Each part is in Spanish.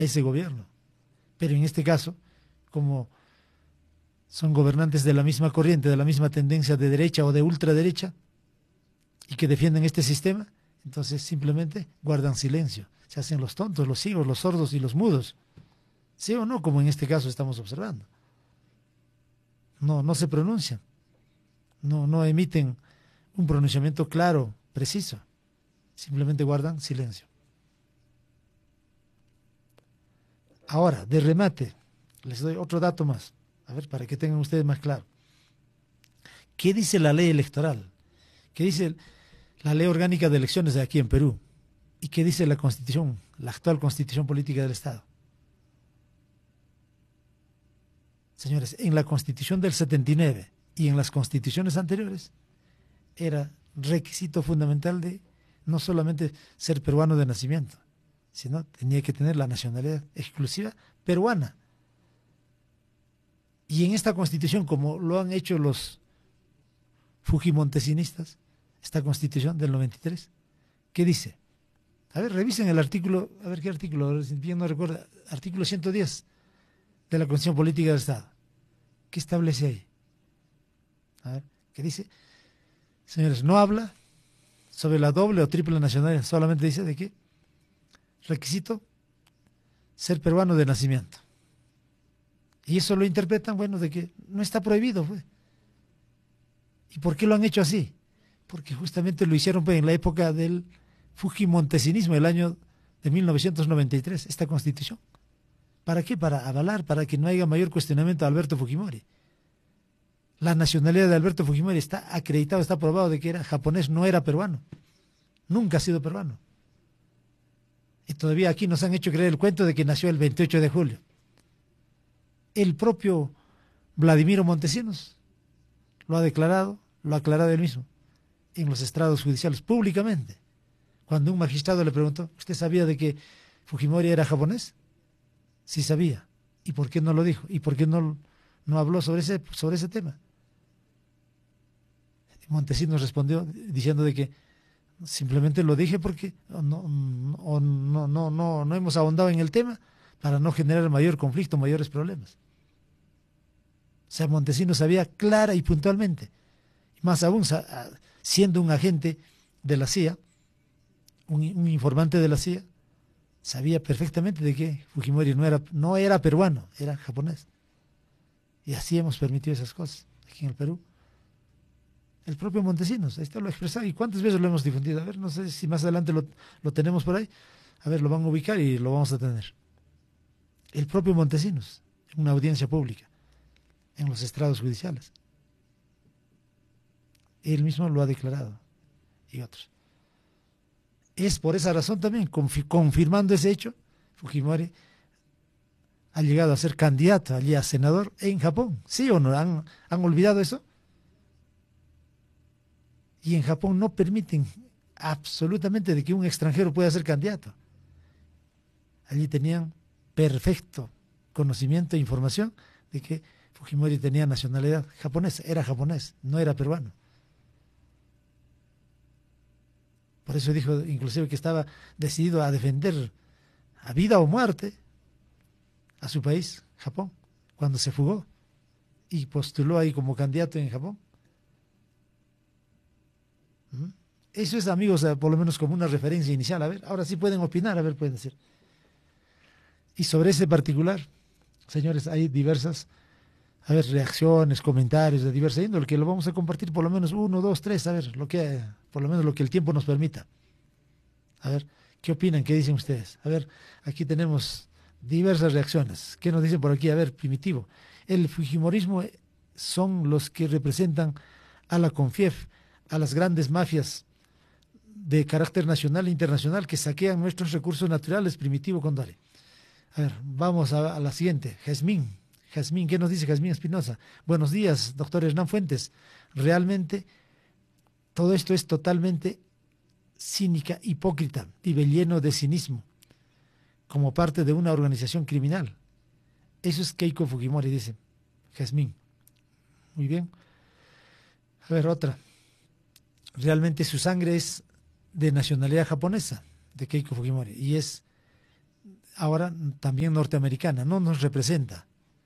ese gobierno. Pero en este caso, como son gobernantes de la misma corriente, de la misma tendencia de derecha o de ultraderecha, y que defienden este sistema, entonces simplemente guardan silencio. Se hacen los tontos, los ciegos, los sordos y los mudos. ¿Sí o no? Como en este caso estamos observando. No se pronuncian. No emiten un pronunciamiento claro, preciso. Simplemente guardan silencio. Ahora, de remate, les doy otro dato más. A ver, para que tengan ustedes más claro. ¿Qué dice la ley electoral? ¿Qué dice la ley orgánica de elecciones de aquí en Perú? ¿Y qué dice la Constitución, la actual Constitución Política del Estado? Señores, en la Constitución del 79 y en las constituciones anteriores era requisito fundamental de no solamente ser peruano de nacimiento, sino tenía que tener la nacionalidad exclusiva peruana. Y en esta Constitución, como lo han hecho los fujimontesinistas, esta Constitución del 93, ¿qué dice? A ver, revisen el artículo, a ver qué artículo, bien no recuerdo, artículo 110 de la Constitución Política del Estado. ¿Qué establece ahí? A ver, ¿qué dice? Señores, no habla sobre la doble o triple nacionalidad, solamente dice de qué requisito ser peruano de nacimiento. Y eso lo interpretan, bueno, de que no está prohibido, pues. ¿Y por qué lo han hecho así? Porque justamente lo hicieron pues, en la época del fujimontesinismo, el año de 1993, esta Constitución. ¿Para qué? Para avalar, para que no haya mayor cuestionamiento a Alberto Fujimori. La nacionalidad de Alberto Fujimori está acreditado, está probado de que era japonés, no era peruano. Nunca ha sido peruano. Y todavía aquí nos han hecho creer el cuento de que nació el 28 de julio. El propio Vladimiro Montesinos lo ha declarado, lo ha aclarado él mismo, en los estrados judiciales, públicamente. Cuando un magistrado le preguntó, ¿usted sabía de que Fujimori era japonés? Sí sabía. ¿Y por qué no lo dijo? ¿Y por qué no habló sobre ese tema? Montesinos respondió diciendo de que simplemente lo dije porque no hemos ahondado en el tema para no generar mayor conflicto, mayores problemas. O sea, Montesinos sabía clara y puntualmente, más aún siendo un agente de la CIA, un informante de la CIA, sabía perfectamente de que Fujimori no era peruano, era japonés. Y así hemos permitido esas cosas aquí en el Perú. El propio Montesinos, ahí está lo expresado. ¿Y cuántas veces lo hemos difundido? A ver, no sé si más adelante lo tenemos por ahí. A ver, lo van a ubicar y lo vamos a tener. El propio Montesinos, en una audiencia pública, en los estrados judiciales. Él mismo lo ha declarado, y otros. Es por esa razón también, confirmando ese hecho, Fujimori ha llegado a ser candidato allí a senador en Japón. ¿Sí o no? ¿Han olvidado eso? Y en Japón no permiten absolutamente de que un extranjero pueda ser candidato. Allí tenían perfecto conocimiento e información de que Fujimori tenía nacionalidad japonesa, era japonés, no era peruano. Por eso dijo inclusive que estaba decidido a defender a vida o muerte a su país, Japón, cuando se fugó y postuló ahí como candidato en Japón. Eso es, amigos, por lo menos como una referencia inicial. A ver, ahora sí pueden opinar, a ver, pueden decir. Y sobre ese particular, señores, hay diversas, a ver, reacciones, comentarios de diversa índole, que lo vamos a compartir por lo menos 1, 2, 3, a ver, por lo menos lo que el tiempo nos permita. A ver, ¿qué opinan? ¿Qué dicen ustedes? A ver, aquí tenemos diversas reacciones. ¿Qué nos dicen por aquí? A ver, Primitivo. El fujimorismo son los que representan a la CONFIEF, a las grandes mafias de carácter nacional e internacional que saquean nuestros recursos naturales. Primitivo Condori. A ver, vamos a la siguiente. Jazmín, ¿qué nos dice Jazmín Espinosa? Buenos días, doctor Hernán Fuentes. Realmente todo esto es totalmente cínica, hipócrita y lleno de cinismo, como parte de una organización criminal. Eso es Keiko Fujimori, dice Jazmín. Muy bien. A ver, otra. Realmente su sangre es de nacionalidad japonesa, de Keiko Fujimori, y es ahora también norteamericana, no nos representa.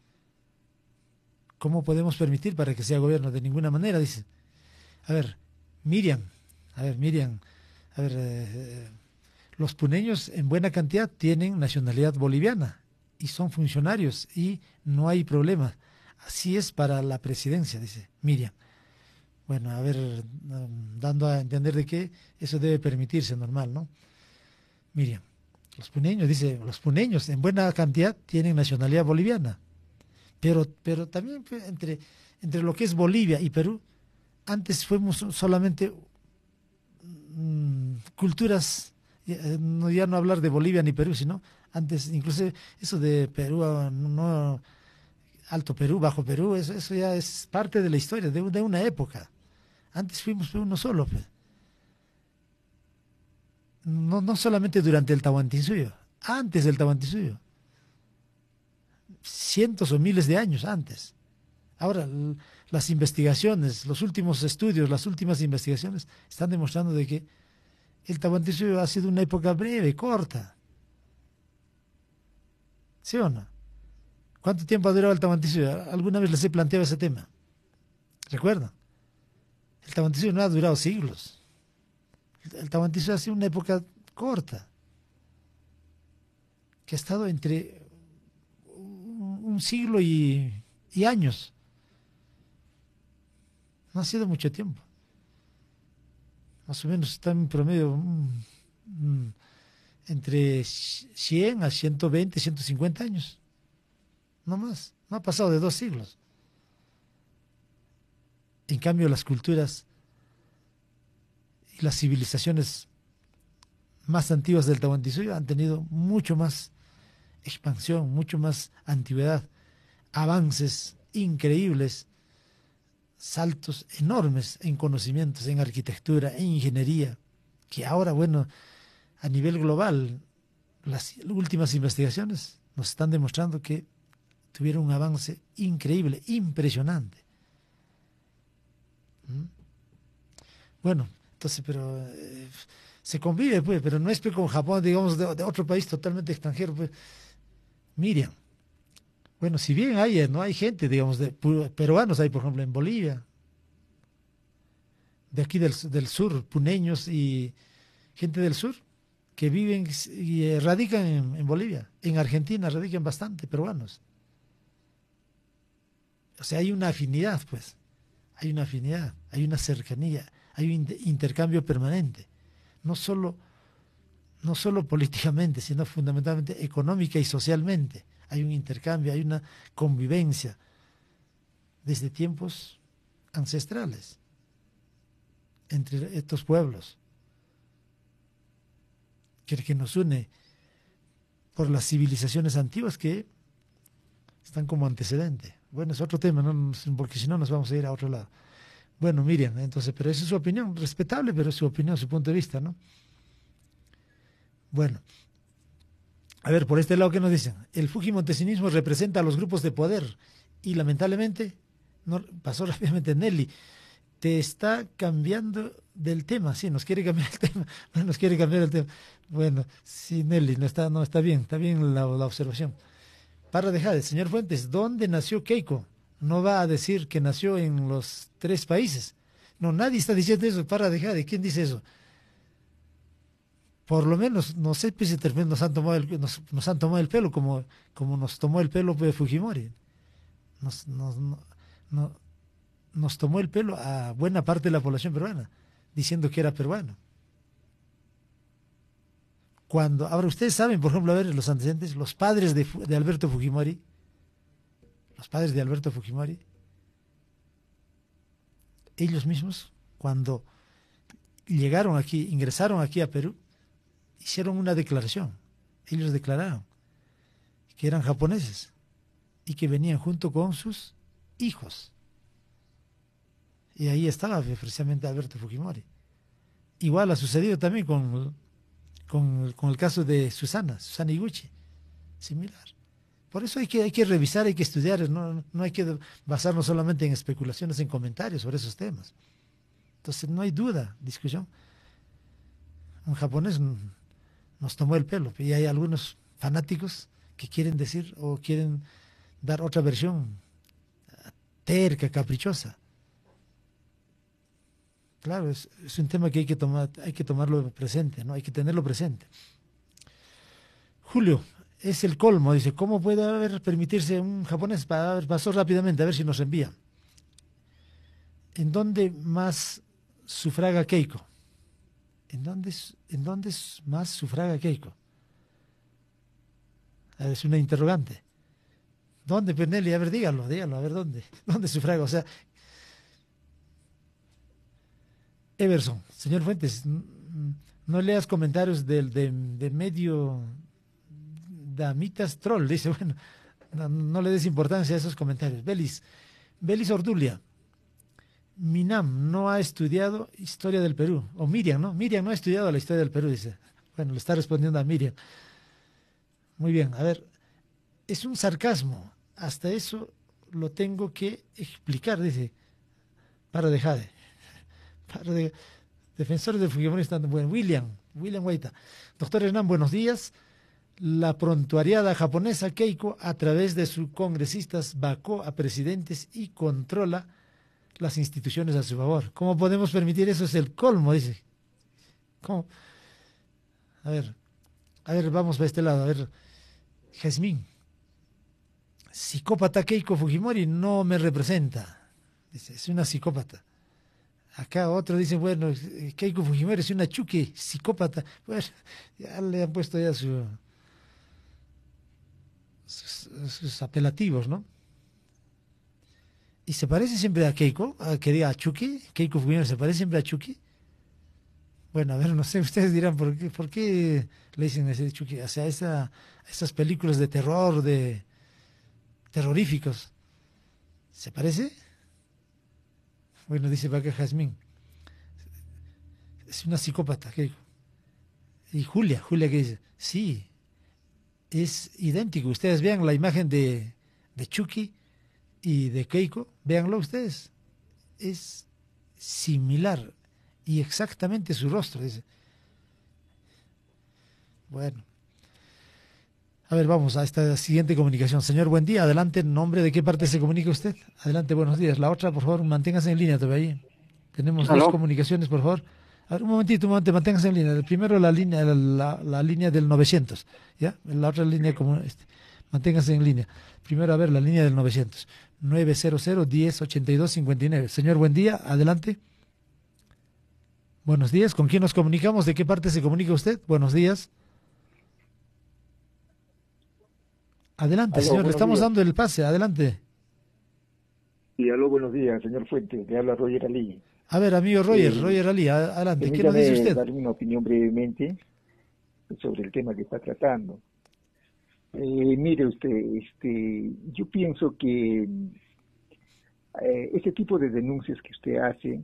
¿Cómo podemos permitir para que sea gobierno? De ninguna manera, dice. A ver, Miriam, Miriam, a ver, los puneños en buena cantidad tienen nacionalidad boliviana y son funcionarios y no hay problema. Así es para la presidencia, dice Miriam. Bueno, a ver, dando a entender de que eso debe permitirse, normal, ¿no? Miriam, los puneños, dice, los puneños en buena cantidad tienen nacionalidad boliviana, pero también entre lo que es Bolivia y Perú, antes fuimos solamente culturas, ya no hablar de Bolivia ni Perú, sino antes, incluso eso de Perú, no, Alto Perú, Bajo Perú, eso ya es parte de la historia, de una época. Antes fuimos uno solo, pues. No solamente durante el Tahuantinsuyo, antes del Tahuantinsuyo, cientos o miles de años antes. Ahora, las investigaciones, los últimos estudios, las últimas investigaciones están demostrando de que el Tahuantinsuyo ha sido una época breve, corta. ¿Sí o no? ¿Cuánto tiempo ha durado el Tahuantinsuyo? Alguna vez les he planteado ese tema. ¿Recuerdan? El Tahuantinsuyo no ha durado siglos. El Tahuantinsuyo ha sido una época corta, que ha estado entre un siglo y años. No ha sido mucho tiempo. Más o menos está en promedio entre 100 a 120, 150 años. No más. No ha pasado de 2 siglos. En cambio, las culturas y las civilizaciones más antiguas del Tahuantinsuyo han tenido mucho más expansión, mucho más antigüedad, avances increíbles, saltos enormes en conocimientos, en arquitectura, en ingeniería, que ahora, bueno, a nivel global, las últimas investigaciones nos están demostrando que tuvieron un avance increíble, impresionante. Bueno, entonces, pero se convive, pues, pero no es pues, con Japón, digamos, de otro país totalmente extranjero, pues. Miriam, bueno, si bien hay, no hay gente, digamos, de peruanos, hay, por ejemplo, en Bolivia, de aquí del sur, puneños y gente del sur, que viven y radican en Bolivia. En Argentina radican bastante peruanos. O sea, hay una afinidad, pues. Hay una afinidad, hay una cercanía, hay un intercambio permanente. No solo políticamente, sino fundamentalmente económica y socialmente. Hay un intercambio, hay una convivencia desde tiempos ancestrales entre estos pueblos que nos une por las civilizaciones antiguas que están como antecedente. Bueno, es otro tema, ¿no? Porque si no nos vamos a ir a otro lado. Bueno, Miriam, entonces, pero esa es su opinión, respetable, pero es su opinión, su punto de vista, ¿no? Bueno, a ver, por este lado, ¿qué nos dicen? El fujimontesinismo representa a los grupos de poder y lamentablemente, no, pasó rápidamente Nelly, te está cambiando del tema, sí, nos quiere cambiar el tema, no nos quiere cambiar el tema. Bueno, sí, Nelly, no está bien la observación. Para dejar, señor Fuentes, ¿dónde nació Keiko? No va a decir que nació en los 3 países. No, nadie está diciendo eso, para dejar, ¿de quién dice eso? Por lo menos, no sé pues, si nos han tomado nos han tomado el pelo como nos tomó el pelo pues, Fujimori. Nos, nos, no- no- Nos tomó el pelo a buena parte de la población peruana, diciendo que era peruano. Ahora ustedes saben, por ejemplo, a ver, los antecedentes, los padres de Alberto Fujimori, ellos mismos, cuando llegaron aquí, ingresaron aquí a Perú, hicieron una declaración. Ellos declararon que eran japoneses y que venían junto con sus hijos. Y ahí estaba precisamente Alberto Fujimori. Igual ha sucedido también con el caso de Susana Iguchi, similar. Por eso hay que revisar, hay que estudiar, no hay que basarnos solamente en especulaciones, en comentarios sobre esos temas. Entonces no hay duda, discusión. Un japonés nos tomó el pelo y hay algunos fanáticos que quieren decir o quieren dar otra versión terca, caprichosa. Claro, es un tema que hay que tomarlo presente, ¿no? Hay que tenerlo presente. Julio, es el colmo, dice, ¿cómo puede permitirse un japonés? Pasó rápidamente, a ver si nos envía. ¿En dónde más sufraga Keiko? ¿En dónde más sufraga Keiko? Es una interrogante. ¿Dónde, Pernelli? A ver, dígalo, a ver, ¿dónde? ¿Dónde sufraga? O sea, Everson, señor Fuentes, no leas comentarios de medio damitas troll, dice, bueno, no le des importancia a esos comentarios. Belis Ordulia, Minam no ha estudiado historia del Perú, o Miriam, ¿no? Miriam no ha estudiado la historia del Perú, dice. Bueno, le está respondiendo a Miriam. Muy bien, a ver, es un sarcasmo, hasta eso lo tengo que explicar, dice, para dejar de defensores del Fujimori están bueno. William Guaita. Doctor Hernán, buenos días. La prontuariada japonesa Keiko, a través de sus congresistas, vacó a presidentes y controla las instituciones a su favor. ¿Cómo podemos permitir eso? Es el colmo, dice. ¿Cómo? A ver, vamos para este lado. A ver, Jazmín. Psicópata Keiko Fujimori no me representa. Dice, es una psicópata. Acá otro dice, bueno, Keiko Fujimori es una chuki, psicópata. Bueno, ya le han puesto ya sus apelativos, ¿no? ¿Y se parece siempre a Keiko? ¿A Chucky? ¿Keiko Fujimori se parece siempre a Chucky? Bueno, a ver, no sé, ustedes dirán, ¿por qué le dicen ese Chucky? O sea, esas películas de terror, de terroríficos. ¿Se parece? Bueno, dice para acá Jazmín. Es una psicópata, Keiko. Y Julia, ¿qué dice? Sí, es idéntico. Ustedes vean la imagen de Chucky y de Keiko, véanlo ustedes. Es similar y exactamente su rostro, dice. Bueno. A ver, vamos a esta siguiente comunicación. Señor, buen día. Adelante, ¿en nombre de qué parte se comunica usted? Adelante, buenos días. La otra, por favor, manténgase en línea todavía ahí. Tenemos ¿Aló? dos comunicaciones, por favor. A ver, un momentito, manténgase en línea. Primero la línea del 900, ¿ya? La otra línea como manténgase en línea. Primero, a ver, la línea del 900. 900-10-82-59. Señor, buen día. Adelante. Buenos días. ¿Con quién nos comunicamos? ¿De qué parte se comunica usted? Buenos días. Adelante, Aló, señor, le buenos estamos días. dando el pase, adelante. Y aló, buenos días, señor Fuentes, le habla Roger Ali. A ver, amigo Eh, Roger Ali, adelante, ¿qué nos dice Permítame usted? darle una opinión brevemente sobre el tema que está tratando. Mire usted, yo pienso que este tipo de denuncias que usted hace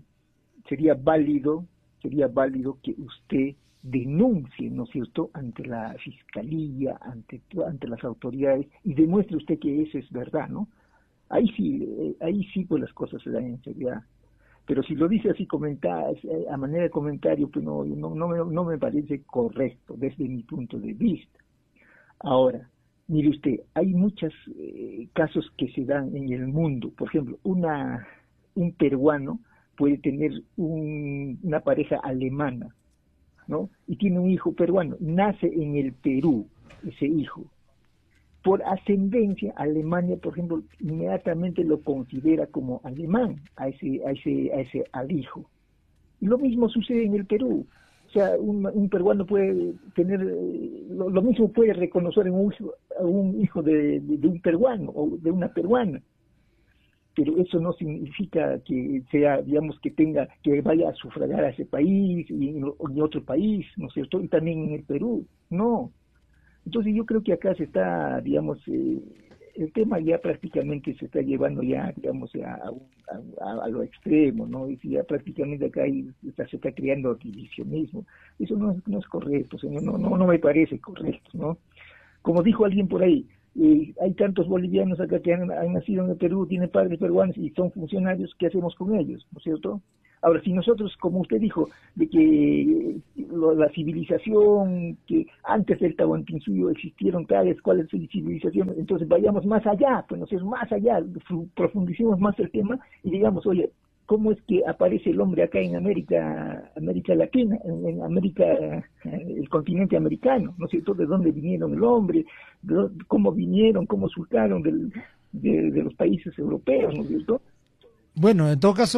sería válido que usted denuncie, ¿no es cierto?, ante la fiscalía, ante las autoridades, y demuestre usted que eso es verdad, ¿no? Ahí sí, pues las cosas se dan en seriedad. Pero si lo dice así a manera de comentario, pues no me parece correcto desde mi punto de vista. Ahora, mire usted, hay muchos casos que se dan en el mundo. Por ejemplo, un peruano puede tener una pareja alemana, ¿no? Y tiene un hijo peruano, nace en el Perú ese hijo. Por ascendencia, Alemania, por ejemplo, inmediatamente lo considera como alemán al hijo. Y lo mismo sucede en el Perú. O sea, un peruano puede tener, lo mismo puede reconocer en un hijo de un peruano o de una peruana. Pero eso no significa que sea, digamos, que vaya a sufragar a ese país y en otro país, ¿no es cierto? Y también en el Perú. No. Entonces yo creo que acá se está, digamos, el tema ya prácticamente se está llevando ya, digamos, a lo extremo, ¿no? Y ya prácticamente acá se está creando divisionismo. Eso no es correcto, señor, no me parece correcto, ¿no? Como dijo alguien por ahí, hay tantos bolivianos acá que han nacido en el Perú, tienen padres peruanos y son funcionarios, ¿qué hacemos con ellos? ¿No es cierto? Ahora, si nosotros, como usted dijo, de que la civilización, que antes del Tahuantinsuyo existieron tales cuales civilizaciones, entonces vayamos más allá, pues no sé, más allá, profundicemos más el tema y digamos, oye, ¿cómo es que aparece el hombre acá en América Latina, en América, el continente americano? ¿No es cierto? ¿De dónde vinieron el hombre? ¿Cómo vinieron? ¿Cómo surcaron de los países europeos? ¿No es cierto? Bueno,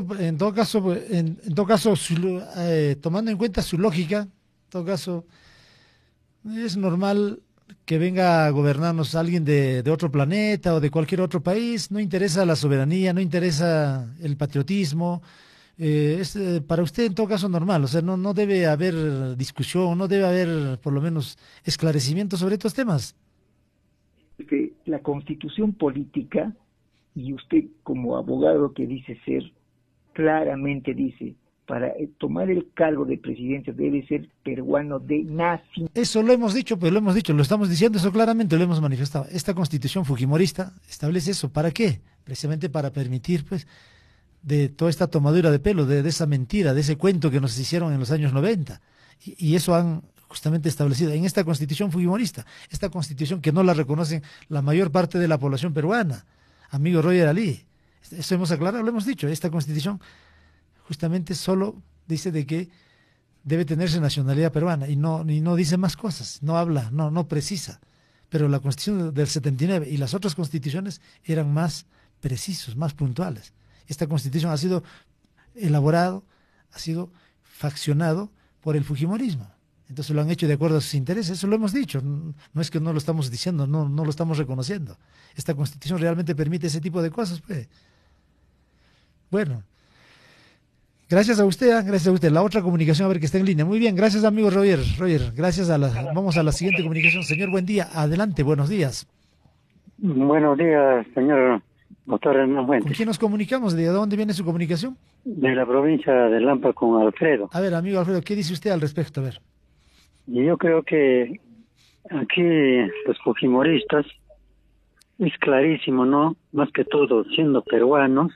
tomando en cuenta su lógica, en todo caso, es normal que venga a gobernarnos alguien de otro planeta o de cualquier otro país. No interesa la soberanía, no interesa el patriotismo. Para usted, en todo caso, normal. O sea, no debe haber discusión, no debe haber, por lo menos, esclarecimiento sobre estos temas. Que la constitución política, y usted como abogado que dice ser, claramente dice, para tomar el cargo de presidente debe ser peruano de nacimiento. Eso lo hemos dicho, pues lo hemos dicho, lo estamos diciendo, eso claramente lo hemos manifestado. Esta constitución fujimorista establece eso. ¿Para qué? Precisamente para permitir, pues, de toda esta tomadura de pelo, de esa mentira, de ese cuento que nos hicieron en los años 90. Y eso han justamente establecido en esta constitución fujimorista, esta constitución que no la reconocen la mayor parte de la población peruana. Amigo Roger Ali, eso hemos aclarado, lo hemos dicho, esta constitución justamente solo dice de que debe tenerse nacionalidad peruana y no dice más cosas, no habla, no precisa. Pero la constitución del 79 y las otras constituciones eran más precisos, más puntuales. Esta constitución ha sido elaborado, ha sido faccionado por el fujimorismo. Entonces lo han hecho de acuerdo a sus intereses, eso lo hemos dicho, no es que no lo estamos diciendo, no lo estamos reconociendo. Esta constitución realmente permite ese tipo de cosas, pues. Bueno, gracias a usted, gracias a usted. La otra comunicación, a ver que está en línea. Muy bien, gracias amigo Roger, gracias vamos a la siguiente comunicación. Señor, buen día, adelante, buenos días. Buenos días, señor doctor Hernán Fuentes. ¿Con quién nos comunicamos? ¿De dónde viene su comunicación? De la provincia de Lampa con Alfredo. A ver, amigo Alfredo, ¿qué dice usted al respecto? A ver. Y yo creo que aquí los fujimoristas es clarísimo, ¿no? Más que todo, siendo peruanos,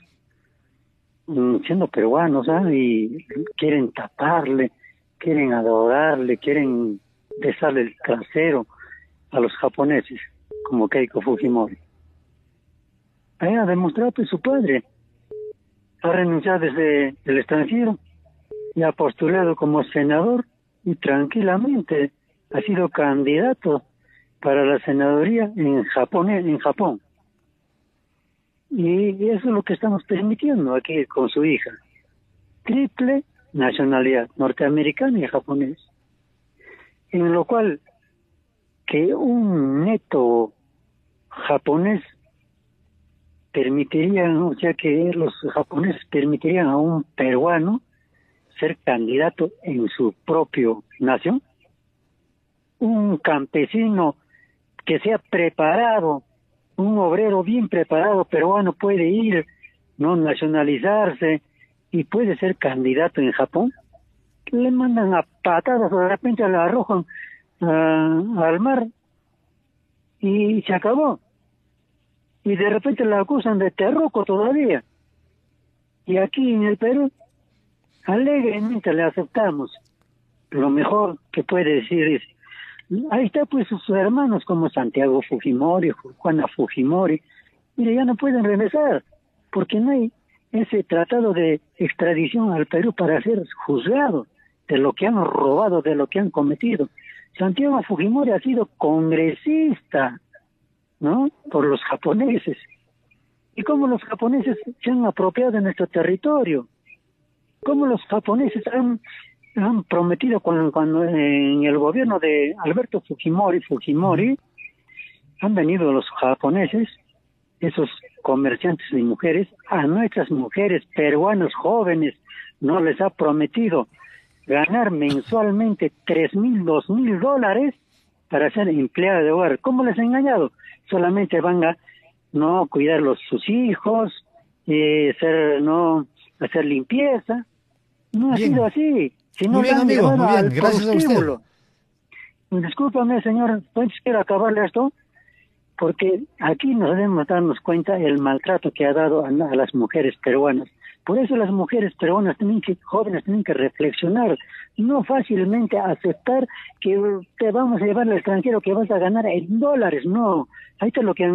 ¿ah? Y quieren taparle, quieren adorarle, quieren besarle el trasero a los japoneses, como Keiko Fujimori. Ahí ha demostrado que su padre ha renunciado desde el extranjero y ha postulado como senador y tranquilamente ha sido candidato para la senaduría en Japón. Y eso es lo que estamos permitiendo aquí con su hija. Triple nacionalidad, norteamericana y japonés. En lo cual, que un neto japonés permitirían, o sea que los japoneses permitirían a un peruano ser candidato en su propio nación. Un campesino que sea preparado, un obrero bien preparado peruano puede ir, no nacionalizarse y puede ser candidato en Japón. Le mandan a patadas o de repente la arrojan al mar y se acabó. Y de repente la acusan de terroco todavía. Y aquí en el Perú alegremente le aceptamos. Lo mejor que puede decir es, ahí está pues sus hermanos como Santiago Fujimori, Juana Fujimori, mire, ya no pueden regresar, porque no hay ese tratado de extradición al Perú para ser juzgado de lo que han robado, de lo que han cometido. Santiago Fujimori ha sido congresista, ¿no?, por los japoneses. Y cómo los japoneses se han apropiado de nuestro territorio. Cómo los japoneses han prometido cuando en el gobierno de Alberto Fujimori, han venido los japoneses, esos comerciantes de mujeres, a nuestras mujeres peruanas jóvenes, no les ha prometido ganar mensualmente $3,000, $2,000 para ser empleada de hogar. ¿Cómo les ha engañado? Solamente van a no cuidar sus hijos, hacer limpieza. No ha sido así. Si no, muy bien, amigo, muy bien, gracias a usted. Discúlpame, señor, quiero acabarle esto, porque aquí nos debemos darnos cuenta el maltrato que ha dado a las mujeres peruanas, Por eso las mujeres peruanas jóvenes tienen que reflexionar, no fácilmente aceptar que te vamos a llevar al extranjero, que vas a ganar en dólares, no. Ahí está lo que